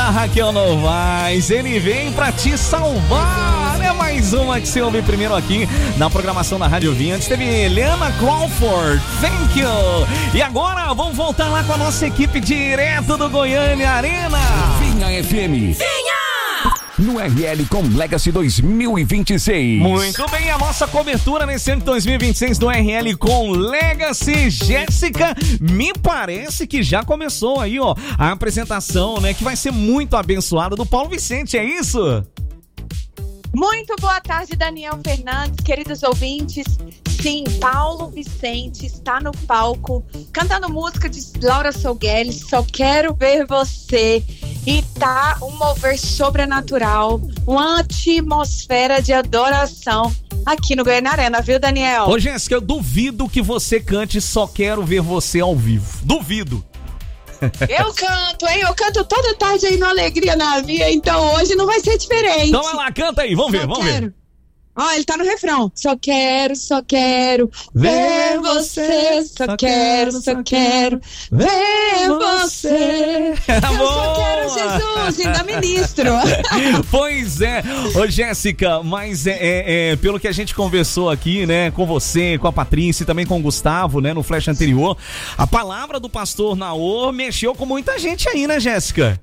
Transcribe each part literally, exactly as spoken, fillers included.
Ah, Raquel Novaes, ele vem pra te salvar. É mais uma que você ouve primeiro aqui na programação da Rádio Vintes. Teve Eliana Crawford, thank you. E agora vamos voltar lá com a nossa equipe direto do Goiânia Arena. Vinha F M. Vinha! No R L com Legacy dois mil e vinte e seis. Muito bem, a nossa cobertura nesse ano de dois mil e vinte e seis do R L com Legacy. Jéssica, me parece que já começou aí, ó, a apresentação, né, que vai ser muito abençoada do Paulo Vicente, é isso? Muito boa tarde, Daniel Fernandes, queridos ouvintes. Sim, Paulo Vicente está no palco cantando música de Laura Sougueles, Só Quero Ver Você. E tá um mover sobrenatural, uma atmosfera de adoração aqui no Goiânia Arena, viu, Daniel? Ô, Jéssica, eu duvido que você cante Só Quero Ver Você ao vivo. Duvido. Eu canto, hein? Eu canto toda tarde aí no Alegria na Via, então hoje não vai ser diferente. Então vai lá, canta aí, vamos ver, Só vamos quero. ver. Ó, ele tá no refrão. Só quero, só quero ver você. Só quero, só quero ver você. Eu só quero Jesus, ainda ministro. Pois é. Ô, Jéssica, mas é, é, é, pelo que a gente conversou aqui, né, com você, com a Patrícia e também com o Gustavo, né, no flash anterior, a palavra do pastor Naor mexeu com muita gente aí, né, Jéssica?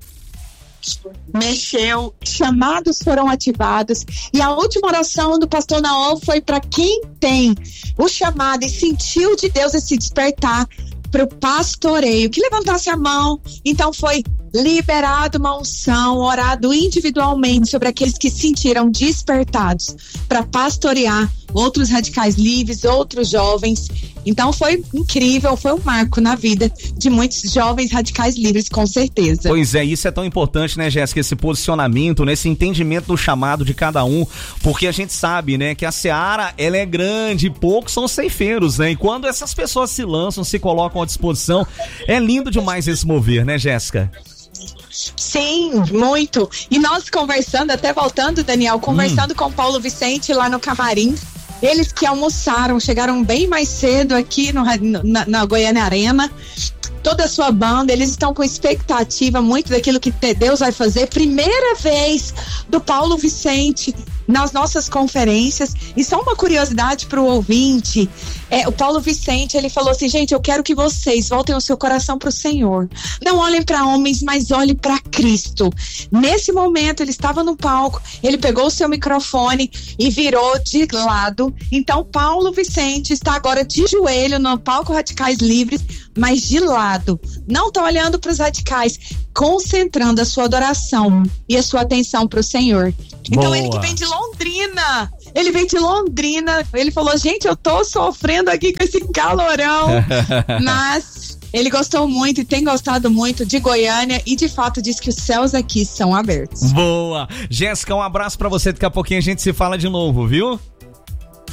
Mexeu, chamados foram ativados e a última oração do pastor Naor foi para quem tem o chamado e sentiu de Deus esse despertar para o pastoreio, que levantasse a mão. Então foi liberado uma unção, orado individualmente sobre aqueles que se sentiram despertados para pastorear outros radicais livres, outros jovens. Então foi incrível, foi um marco na vida de muitos jovens radicais livres, com certeza. Pois é, isso é tão importante, né, Jéssica, esse posicionamento, né, esse entendimento do chamado de cada um, porque a gente sabe, né, que a seara, ela é grande, poucos são ceifeiros, né, e quando essas pessoas se lançam, se colocam à disposição, é lindo demais esse mover, né, Jéssica? Sim, muito. E nós conversando, até voltando, Daniel, conversando hum. com o Paulo Vicente lá no camarim, eles que almoçaram, chegaram bem mais cedo aqui no, na, na Goiânia Arena, toda a sua banda, eles estão com expectativa muito daquilo que Deus vai fazer. Primeira vez do Paulo Vicente nas nossas conferências. E só uma curiosidade para o ouvinte, é, o Paulo Vicente, ele falou assim: gente, eu quero que vocês voltem o seu coração para o Senhor, não olhem para homens, mas olhem para Cristo. Nesse momento ele estava no palco, ele pegou o seu microfone e virou de lado. Então Paulo Vicente está agora de joelho no palco Radicais Livres, mas de lado, não está olhando para os radicais, concentrando a sua adoração e a sua atenção para o Senhor. Então Boa. Ele que vem de Londrina, ele vem de Londrina, ele falou: gente, eu tô sofrendo aqui com esse calorão, mas ele gostou muito e tem gostado muito de Goiânia e de fato diz que os céus aqui são abertos. Boa! Jéssica, um abraço pra você, daqui a pouquinho a gente se fala de novo, viu?